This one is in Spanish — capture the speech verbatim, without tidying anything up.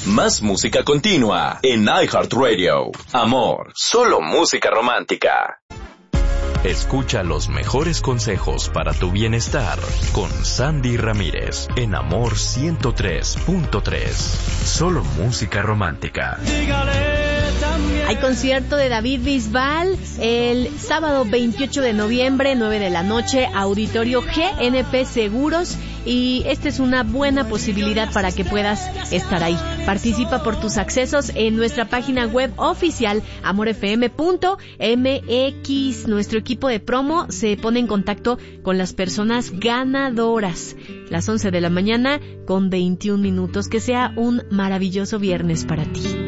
Más música continua en iHeartRadio. Amor, solo música romántica. Escucha los mejores consejos para tu bienestar con Sandy Ramírez en Amor ciento tres punto tres. Solo música romántica. Hay concierto de David Bisbal el sábado veintiocho de noviembre, nueve de la noche, Auditorio G N P Seguros, y esta es una buena posibilidad para que puedas estar ahí. Participa por tus accesos en nuestra página web oficial amor f m punto m x. Nuestro equipo de promo se pone en contacto con las personas ganadoras. Las once de la mañana con veintiún minutos. Que sea un maravilloso viernes para ti.